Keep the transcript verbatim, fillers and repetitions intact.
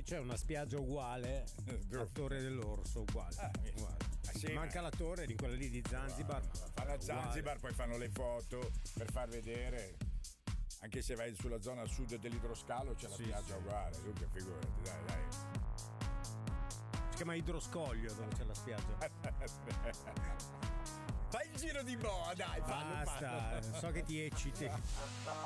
c'è una spiaggia uguale a Torre dell'Orso, uguale. Ah, uguale. sì, manca ma... la torre di quella lì di Zanzibar. Fanno a Zanzibar, poi fanno le foto per far vedere. Anche se vai sulla zona sud dell'idroscalo c'è la sì, spiaggia sì. uguale, dunque figurati, dai, dai. Si chiama Idroscoglio dove c'è la spiaggia. Fai il giro di boa, dai, fallo, basta, fallo. So che ti ecciti.